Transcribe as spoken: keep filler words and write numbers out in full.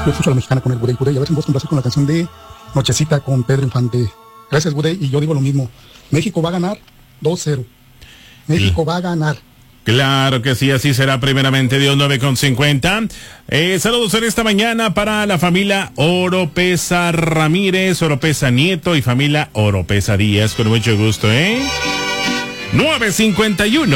Yo escucho a la mexicana con el Budey, Budey, a ver si vos complacer con la canción de Nochecita con Pedro Infante. Gracias, Budey, y yo digo lo mismo. México va a ganar dos cero. México sí. va a ganar. Claro que sí, así será primeramente Dios. Nueve con cincuenta. Eh, saludos en esta mañana para la familia Oropesa Ramírez, Oropesa Nieto y familia Oropesa Díaz, con mucho gusto, ¿eh? nueve cincuenta y uno.